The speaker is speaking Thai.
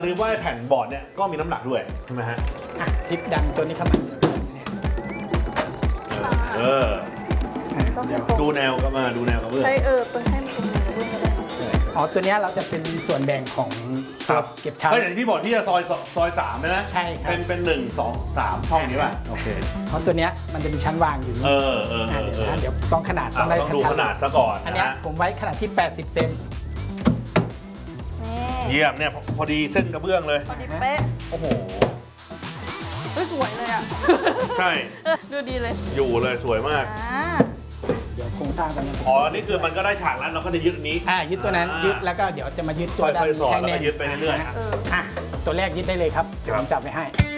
หรือว่าแผ่นบอร์ดเนี่ยก็มีน้ำหนักด้วยใช่ไหมฮะทิปดันตัวนี้เข้ามาดูแนวก็มาดูแนวกระเบื้องใช่ตัวให้มันเป็นกระเบื้องก็ได้ตัวนี้เราจะเป็นส่วนแบ่งของเก็บชั้นก็อย่างที่บอกที่จะซอย3นะใช่ครับเป็น1 2 3ช่องนี้ป่ะโอเคเพราะตัวนี้มันจะมีชั้นวางอยู่นี่เดี๋ยวต้องขนาดต้องดูขนาดซะก่อนอันนี้ผมไว้ขนาดที่80 เซนเยี่ยมเนี่ยพอดีเส้นกระเบื้องเลยพอดีเป๊ะโอ้โหสวยเลยอ่ะใช่ดูดีเลยอยู่เลยสวยมากเดี๋ยวโครงสร้างกันนี่คือมันก็ได้ฉากแล้วเราก็จะยึดนี้ยึดตัวนั้นยึดแล้วก็เดี๋ยวจะมายึดตัวด้านให้แน่นยึดไปเรื่อยตัวแรกยึดได้เลยครับเดี๋ยวผมจับไว้ให้